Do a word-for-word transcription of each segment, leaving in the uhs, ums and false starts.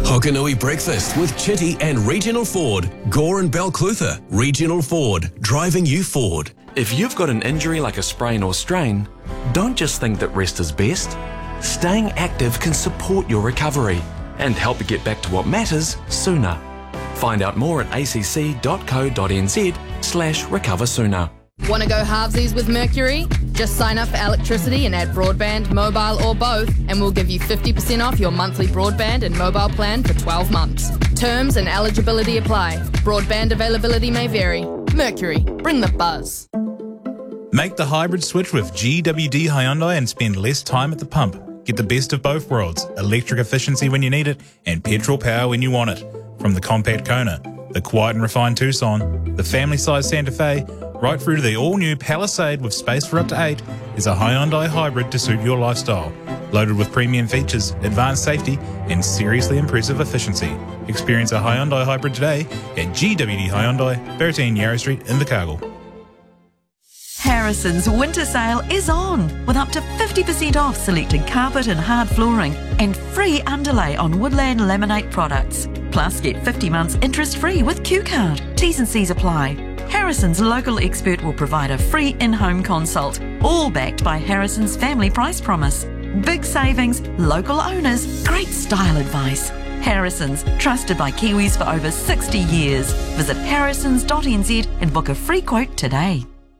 Hokanui Breakfast with Chitty and Regional Ford. Gore and Balclutha. Regional Ford. Driving you forward. If you've got an injury like a sprain or strain, don't just think that rest is best. Staying active can support your recovery and help you get back to what matters sooner. Find out more at acc.co.nz slash recover sooner. Want to go halvesies with Mercury? Just sign up for electricity and add broadband, mobile or both, and we'll give you fifty percent off your monthly broadband and mobile plan for twelve months. Terms and eligibility apply. Broadband availability may vary. Mercury, bring the buzz. Make the hybrid switch with G W D Hyundai and spend less time at the pump. Get the best of both worlds, electric efficiency when you need it and petrol power when you want it. From the compact Kona, the quiet and refined Tucson, the family-sized Santa Fe, right through to the all-new Palisade with space for up to eight, is a Hyundai hybrid to suit your lifestyle. Loaded with premium features, advanced safety and seriously impressive efficiency. Experience a Hyundai hybrid today at G W D Hyundai, thirteen Yarrow Street, Invercargill. Harrison's winter sale is on with up to fifty percent off selected carpet and hard flooring and free underlay on Woodland Laminate products. Plus get fifty months interest free with Q Card. T's and C's apply. Harrison's local expert will provide a free in-home consult, all backed by Harrison's family price promise. Big savings, local owners, great style advice. Harrison's, trusted by Kiwis for over sixty years. Visit harrisons dot n z and book a free quote today.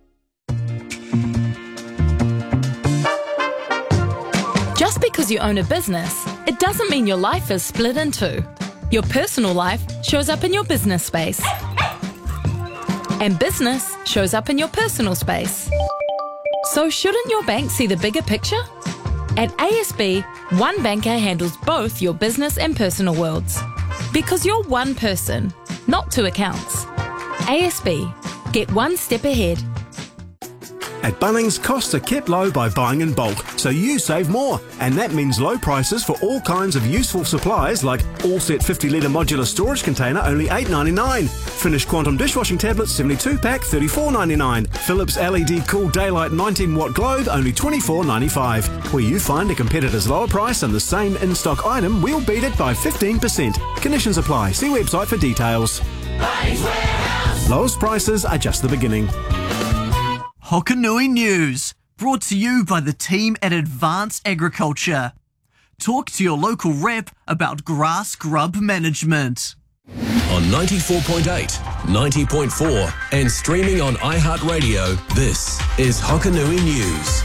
Just because you own a business, it doesn't mean your life is split in two. Your personal life shows up in your business space. And business shows up in your personal space. So shouldn't your bank see the bigger picture? At A S B, one banker handles both your business and personal worlds. Because you're one person, not two accounts. A S B, get one step ahead. At Bunnings, costs are kept low by buying in bulk, so you save more. And that means low prices for all kinds of useful supplies like all-set fifty litre modular storage container, only eight dollars ninety-nine. Finished Quantum dishwashing tablets, seventy-two pack, thirty-four dollars ninety-nine. Philips L E D Cool Daylight nineteen watt globe, only twenty-four dollars ninety-five. Where you find a competitor's lower price and the same in-stock item, we'll beat it by fifteen percent. Conditions apply. See website for details. Lowest prices are just the beginning. Hokanui News, brought to you by the team at Advanced Agriculture. Talk to your local rep about grass grub management. On ninety-four point eight, ninety point four and streaming on iHeartRadio, this is Hokanui News.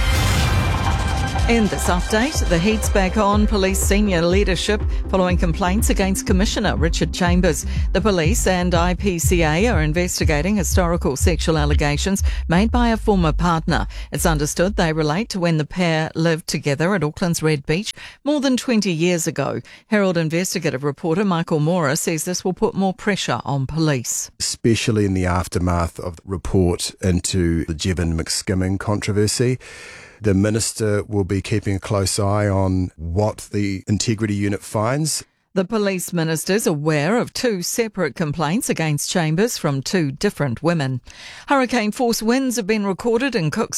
In this update, the heat's back on police senior leadership following complaints against Commissioner Richard Chambers. The police and I P C A are investigating historical sexual allegations made by a former partner. It's understood they relate to when the pair lived together at Auckland's Red Beach more than twenty years ago. Herald investigative reporter Michael Mora says this will put more pressure on police. Especially in the aftermath of the report into the Jevon McSkimming controversy. The Minister will be keeping a close eye on what the Integrity Unit finds. The Police Minister's aware of two separate complaints against Chambers from two different women. Hurricane force winds have been recorded in Cook's